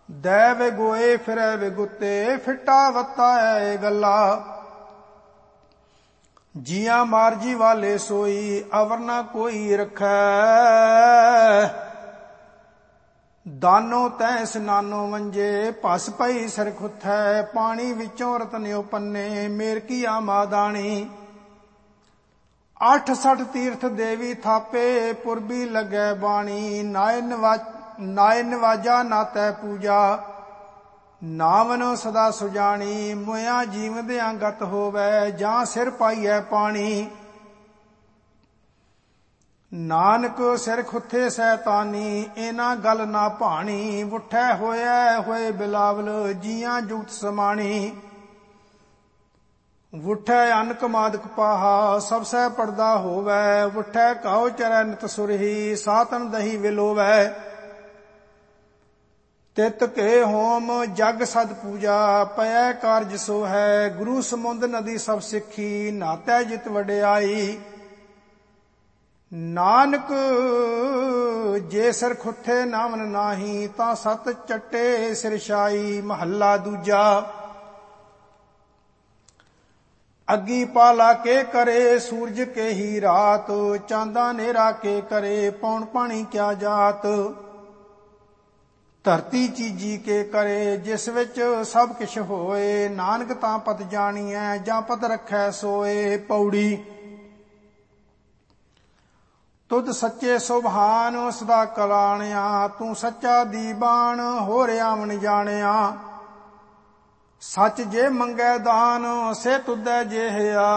ਦੈ ਵੇ ਗੋਏ ਫਿਰੈ ਵੇ ਗੁੱਤੇ, ਫਿੱਟਾ ਵੱਤਾ ਐ ਗੱਲਾ। ਜੀਆਂ ਮਾਰਜੀ ਵਾਲੇ ਸੋਈ, ਅਵਰ ਨਾ ਕੋਈ ਰੱਖੈ। ਦਾਨੋ ਤੈ ਸਨਾਨੋ ਮੰਜੇ, ਭਸ ਪਈ ਸਿਰ ਖੁੱਥੈ। ਪਾਣੀ ਵਿੱਚੋਂ ਰਤਨਿਓ ਪੰਨੇ, ਮੇਰ ਕੀਆ ਮਾਦਾਣੀ। 68 ਤੀਰਥ ਦੇਵੀ ਥਾਪੇ, ਪੁਰਬੀ ਲੱਗੈ ਬਾਣੀ। ਨਾਏ ਨਿਵਾਜਾ ਨਾਤੈ ਪੂਜਾ, ਨਾਵਨ ਸਦਾ ਸੁਜਾਣੀ। ਮੁਇਆ ਜੀਵਦਿਆਂ ਗਤ ਹੋਵੈ, ਜਾਂ ਸਿਰ ਪਾਈਐ ਪਾਣੀ। ਨਾਨਕ ਸਿਰ ਖੁੱਥੇ ਸੈਤਾਨੀ, ਇਹਨਾਂ ਗੱਲ ਨਾ ਭਾਣੀ। ਵੁੱਠੈ ਹੋਇਐ ਹੋਏ ਬਿਲਾਵਲ, ਜੀਆਂ ਜੁਗਤ ਸਮਾਣੀ। ਵੁੱਠੈ ਅੰਨ ਕਮਾਦਿਕ ਪਾਹਾ, ਸਭ ਸਹਿ ਪੜਦਾ ਹੋਵੈ। ਵੁੱਠੈ ਕਾਉ ਚਰੈ ਨਿਤ ਸੁਰਹੀ, ਸਾਤਨ ਦਹੀ ਵਿਲੋਵੈ। ਤਿਤ ਕੇ ਹੋਮ ਜਗ ਸਦ ਪੂਜਾ, ਪਇਐ ਕਾਰਜ ਸੋ ਹੈ। ਗੁਰੂ ਸਮੁੰਦ ਨਦੀ ਸਭ ਸਿੱਖੀ, ਨਾਤੈ ਜਿਤ ਵਡਿਆਈ। ਨਾਨਕ ਜੇ ਸਿਰ ਖੁੱਥੇ ਨਾਵਨ ਨਾਹੀ, ਤਾਂ ਸਤ ਚੱਟੇ ਸਿਰ ਛਾਈ। ਮਹੱਲਾ ਦੂਜਾ। ਅੱਗੀ ਪਾਲਾ ਕੇ ਕਰੇ, ਸੂਰਜ ਕੇ ਹੀ ਰਾਤ। ਚਾਂਦਾ ਨੇਰਾ ਕੇ ਕਰੇ, ਪੌਣ ਪਾਣੀ ਕਿਆ ਜਾਤ। ਧਰਤੀ ਚੀਜੀ ਕੇ ਕਰੇ, ਜਿਸ ਵਿੱਚ ਸਭ ਕਿਛ ਹੋਏ। ਨਾਨਕ ਤਾਂ ਪਤ ਜਾਣੀਐ, ਜਾਂ ਪਤ ਰੱਖੈ ਸੋਏ। ਪੌੜੀ। ਤੁਧ ਸੱਚੇ ਸੁਭਾਨ ਸਦਾ ਕਲਾਣਿਆ, ਤੂੰ ਸੱਚਾ ਦੀਬਾਨ ਹੋਰ ਆਵਣ ਜਾਣਿਆ। ਸੱਚ ਜੇ ਮੰਗੈ ਦਾਨ, ਸੇ ਤੁਧੈ ਜਿਹਿਆ।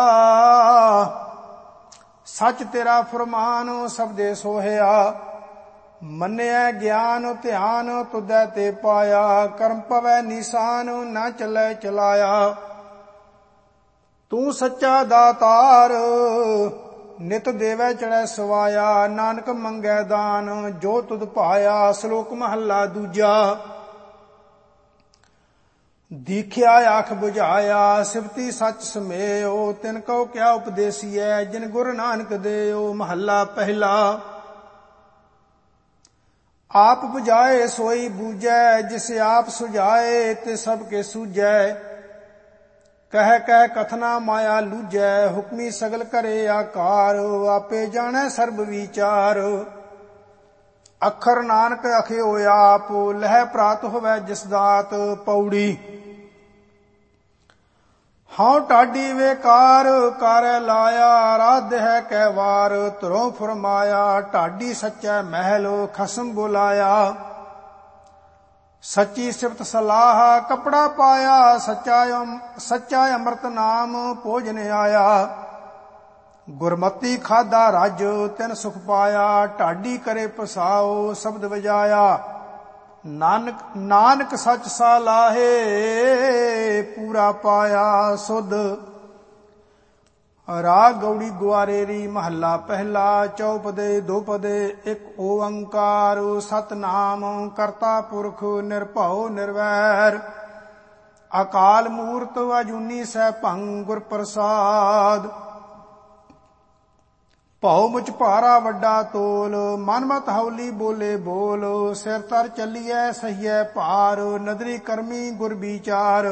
ਸੱਚ ਤੇਰਾ ਫਰਮਾਨ, ਸਬਦੇ ਸੋਹਿਆ। ਮੰਨਿਐ ਗਿਆਨ ਧਿਆਨ, ਤੁਧੈ ਤੇ ਪਾਇਆ। ਕਰਮ ਪਵੈ ਨੀਸਾਨ, ਨਾ ਚੱਲੈ ਚਲਾਇਆ। ਤੂੰ ਸੱਚਾ ਦਾਤਾਰ, ਨਿਤ ਦੇਵੈ ਚੜੈ ਸਵਾਇਆ। ਨਾਨਕ ਮੰਗੈ ਦਾਨ, ਜੋ ਤੁਧ ਪਾਇਆ। ਸ਼ਲੋਕ ਮਹੱਲਾ ਦੂਜਾ। ਦੀਖਿਆ ਆਖ ਬੁਝਾਇਆ, ਸਿਫਤੀ ਸੱਚ ਸਮੇਓ। ਤਿਨ ਕਉ ਕਿਆ ਉਪਦੇਸੀਐ, ਜਿਨ ਗੁਰ ਨਾਨਕ ਦੇਓ। ਮਹੱਲਾ ਪਹਿਲਾ। ਆਪ ਬੁਝਾਏ ਸੋਈ ਬੂਝੈ, ਜਿਸ ਆਪ ਸੁਝਾਏ ਤੇ ਸਭ ਕੇ ਸੂਝੈ। ਕਹਿ ਕਹਿ ਕਥਨਾ ਮਾਇਆ ਲੂਝੈ, ਹੁਕਮੀ ਸਗਲ ਕਰੇ ਆਕਾਰ। ਆਪੇ ਜਾਣੈ ਸਰਬ ਵਿਚਾਰ। ਅੱਖਰ ਨਾਨਕ ਅਖਿਓ ਆਪ, ਲਹਿ ਪ੍ਰਾਤ ਹੋਵੈ ਜਿਸ ਦਾਤ। ਪੌੜੀ। ਹਉ ਢਾਡੀ ਵੇਕਾਰ, ਕਾਰੈ ਲਾਇਆ। ਰਾਧ ਹੈ ਕੈ ਵਾਰ, ਧਰੋਂ ਫਰਮਾਇਆ। ਢਾਡੀ ਸੱਚੈ ਮਹਿਲ, ਖਸਮ ਬੁਲਾਇਆ। ਸੱਚੀ ਸਿਫਤ ਸਲਾਹ, ਕਪੜਾ ਪਾਇਆ। ਸੱਚਾ ਅੰਮ੍ਰਿਤ ਨਾਮ, ਭੋਜਨ ਆਇਆ। ਗੁਰਮਤੀ ਖਾਧਾ ਰਜ, ਤਿਨ ਸੁਖ ਪਾਇਆ। ਢਾਡੀ ਕਰੇ ਪਸਾਓ, ਸ਼ਬਦ ਵਜਾਇਆ। ਨਾਨਕ ਸੱਚ ਸਾਲਾਹੇ, ਪੂਰਾ ਪਾਇਆ ਸੁਧ। ਰਾਗ ਗੌੜੀ ਗੁਆਰੇਰੀ। ਮਹੱਲਾ ਪਹਿਲਾ। ਚੌਪਦੇ ਦੋਪਦੇ ਇੱਕ ਓੰਕਾਰ। ਸਤਿਨਾਮ ਕਰਤਾ ਪੁਰਖ, ਨਿਰਭਉ ਨਿਰਵੈਰ। ਅਕਾਲ ਮੂਰਤ ਅਜੂਨੀ ਸੈਭੰ, ਗੁਰ ਪ੍ਰਸਾਦ। ਭਉ ਮੁਝ ਭਾਰਾ ਵੱਡਾ ਤੋਲ, ਮਨ ਮਤ ਹਉਲੀ ਬੋਲੇ ਬੋਲ। ਸਿਰ ਤਰ ਚੱਲੀਐ ਸਹੀਐ ਭਾਰ, ਨਦਰੀ ਕਰਮੀ ਗੁਰ ਵਿਚਾਰ।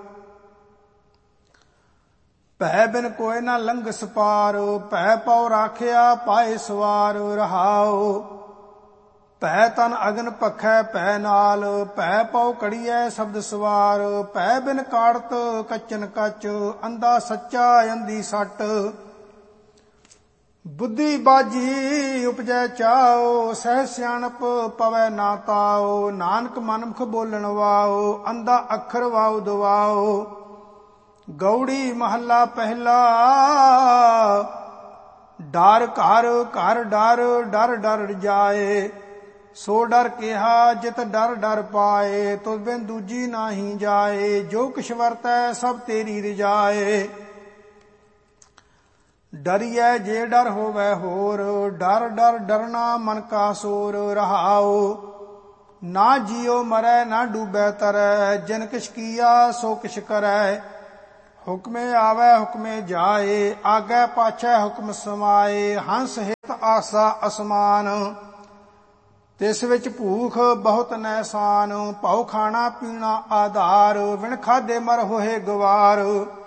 ਭੈ ਬਿਨ ਕੋਇ ਨਾ ਲੰਘ ਸਪਾਰ, ਭੈ ਪਉ ਰਾਖਿਆ ਪਾਏ ਸਵਾਰ। ਰਹਾਉ। ਭੈ ਤਨ ਅਗਨ ਪਖੈ ਭੈ ਨਾਲ, ਭੈ ਪਉ ਕੜੀਐ ਸ਼ਬਦ ਸਵਾਰ। ਭੈ ਬਿਨ ਕਾੜਤ ਕੱਚਨ ਕੱਚ, ਅੰਧਾ ਸੱਚਾ ਅੰਧੀ ਸੱਟ। ਬੁੱਧੀ ਬਾਜੀ ਉਪਜੈ ਚਾਓ, ਸਹਿ ਸਿਆਣਪ ਪਵੈ ਨਾ ਤਾਓ। ਨਾਨਕ ਮਨਮੁਖ ਬੋਲਣ ਵਾਓ, ਅੰਧਾ ਅੱਖਰ ਵਾਉ ਦਵਾਓ। ਗੌੜੀ ਮਹੱਲਾ ਪਹਿਲਾ। ਡਰ ਘਰ ਘਰ ਡਰ, ਡਰ ਡਰ ਜਾਏ। ਸੋ ਡਰ ਕਿਹਾ, ਜਿਤ ਡਰ ਡਰ ਪਾਏ। ਤੁਧ ਬਿਨ ਦੂਜੀ ਨਾਹੀ ਜਾਏ, ਜੋ ਕਿਛ ਵਰਤੈ ਸਭ ਤੇਰੀ ਰਜਾਏ। ਡਰੀਐ ਜੇ ਡਰ ਹੋਵੈ ਹੋਰ, ਡਰ ਡਰ ਡਰਨਾ ਮਨ ਕਾ ਸੋਰ। ਰਹਾਉ। ਨਾ ਜੀਉ ਮਰੈ, ਨਾ ਡੂਬੈ ਤਰੈ। ਜਿਨ ਕਿਛ ਕੀਆ, ਸੋ ਕਿਛ ਕਰੈ। ਹੁਕਮੇ ਆਵੈ ਹੁਕਮੇ ਜਾਏ, ਆਗੈ ਪਾਛੈ ਹੁਕਮ ਸਮਾਏ। ਹੰਸ ਹਿਤ ਆਸਾ ਅਸਮਾਨ। ਤਿਸ ਵਿੱਚ ਭੂਖ ਬਹੁਤ ਨੈਸਾਨ, ਭਉ ਖਾਣਾ ਪੀਣਾ ਆਧਾਰ, ਵਿਣ ਖਾਦੇ ਮਰ ਹੋਏ ਗਵਾਰ।